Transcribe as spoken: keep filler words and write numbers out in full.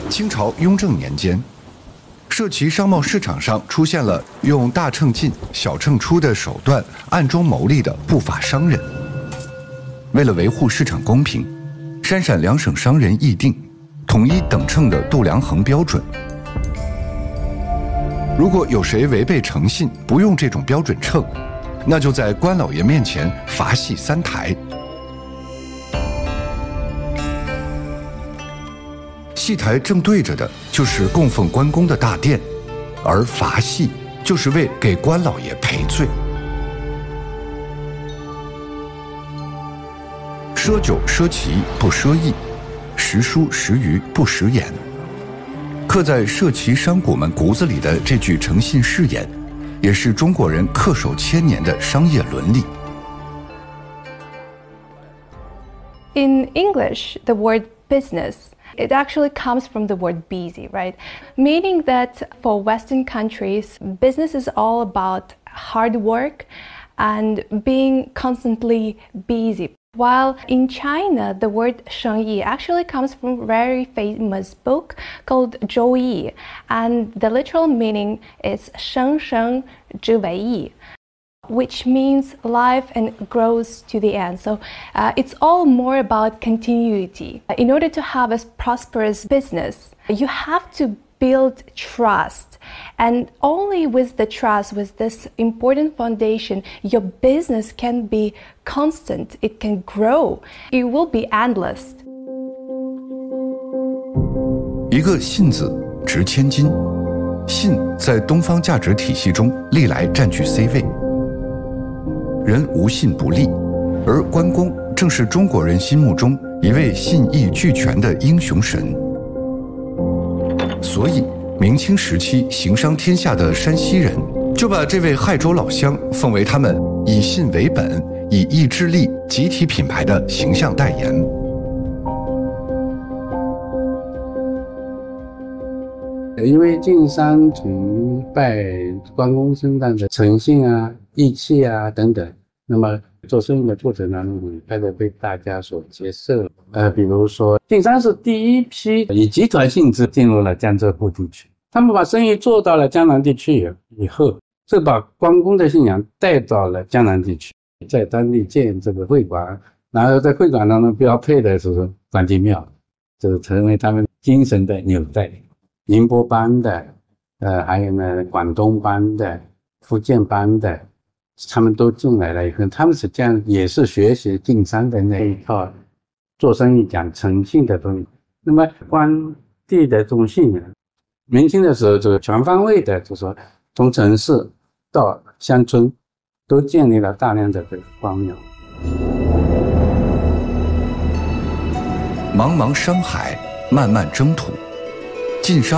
清朝雍正年间，社旗商贸市场上出现了用大秤进、小秤出的手段暗中牟利的不法商人。为了维护市场公平，山陕两省商人议定统一等秤的度量衡标准。如果有谁违背诚信，不用这种标准秤，那就在官老爷面前罚戏三台。戏台正对着的就是供奉关公的大殿，而罚戏就是为给关老爷赔罪。赊酒赊旗不赊义，识书识鱼不识言。刻在社旗商贾们骨子里的这句诚信誓言，也是中国人恪守千年的商业伦理。 In English, the word business, it actually comes from the word busy, right? Meaning that for Western countries, business is all about hard work and being constantly busy. While in China, the word 生意 actually comes from a very famous book called 周易, and the literal meaning is 生生之为义, which means life and grows to the end. So uh, it's all more about continuity. In order to have a prosperous business, you have to build trust. And only with the trust, with this important foundation, your business can be constant, it can grow, it will be endless. 一个信字值千金，信在东方价值体系中历来占据 C 位。人无信不立，而关公正是中国人心目中一位信义俱全的英雄神。所以明清时期行商天下的山西人就把这位亥州老乡奉为他们以信为本、以义致力集体品牌的形象代言。 因为晋商崇拜关公身上的诚信啊、义气啊等等，那么做生意的过程当中开始被大家所接受。呃，比如说晋商是第一批以集团性质进入了江浙沪地区，他们把生意做到了江南地区以后，就把关公的信仰带到了江南地区，在当地建这个会馆，然后在会馆当中标配的是关帝庙，就成为他们精神的纽带。宁波帮的，呃，还有呢广东帮的、福建帮的，他们都进来了以后，他们实际上也是学习晋商的那一套做生意讲诚信的东西。那么关帝的这种信仰，明清的时候就全方位的，就是说从城市到乡村都建立了大量的这个关庙。 茫茫商海，漫漫征途，晋商